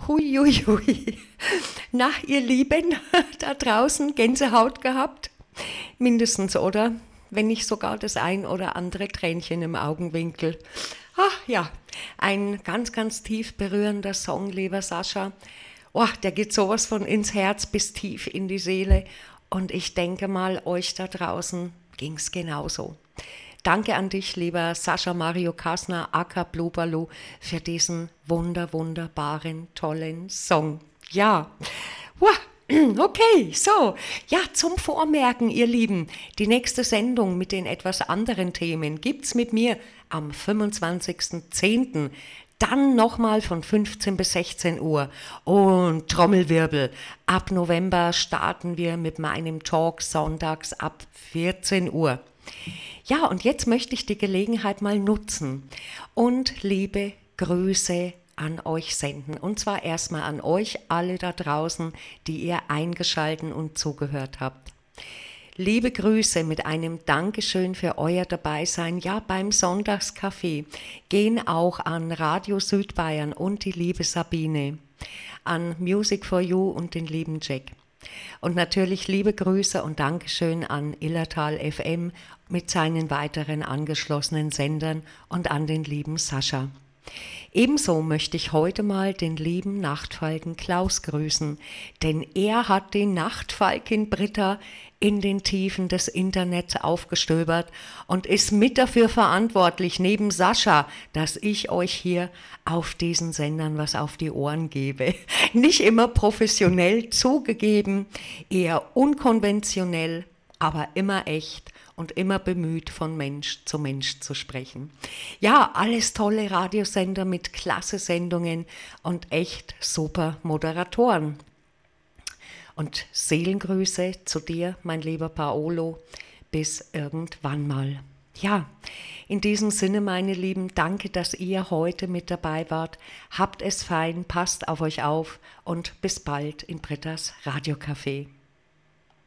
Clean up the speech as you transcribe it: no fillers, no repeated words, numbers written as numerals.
Hui, hui, hui. Na, ihr Lieben, da draußen Gänsehaut gehabt? Mindestens, oder? Wenn nicht sogar das ein oder andere Tränchen im Augenwinkel. Ach ja, ein ganz, ganz tief berührender Song, lieber Sascha. Oh, der geht sowas von ins Herz bis tief in die Seele. Und ich denke mal, euch da draußen ging's genauso. Danke an dich, lieber Sascha Mario Kasner, aka Blue Baloo, für diesen wunderbaren, tollen Song. Ja, okay, so, ja, zum Vormerken, ihr Lieben, die nächste Sendung mit den etwas anderen Themen gibt's mit mir am 25.10., dann nochmal von 15 bis 16 Uhr und Trommelwirbel. Ab November starten wir mit meinem Talk sonntags ab 14 Uhr. Ja, und jetzt möchte ich die Gelegenheit mal nutzen und liebe Grüße an euch senden. Und zwar erstmal an euch alle da draußen, die ihr eingeschaltet und zugehört habt. Liebe Grüße mit einem Dankeschön für euer Dabeisein, ja beim Sonntagscafé, gehen auch an Radio Südbayern und die liebe Sabine, an Music for You und den lieben Jack. Und natürlich liebe Grüße und Dankeschön an Illertal FM mit seinen weiteren angeschlossenen Sendern und an den lieben Sascha. Ebenso möchte ich heute mal den lieben Nachtfalken Klaus grüßen, denn er hat den Nachtfalken Britta in den Tiefen des Internets aufgestöbert und ist mit dafür verantwortlich, neben Sascha, dass ich euch hier auf diesen Sendern was auf die Ohren gebe. Nicht immer professionell zugegeben, eher unkonventionell, aber immer echt und immer bemüht, von Mensch zu sprechen. Ja, alles tolle Radiosender mit klasse Sendungen und echt super Moderatoren. Und Seelengrüße zu dir, mein lieber Paolo, bis irgendwann mal. Ja, in diesem Sinne, meine Lieben, danke, dass ihr heute mit dabei wart. Habt es fein, passt auf euch auf und bis bald in Brittas Radiocafé.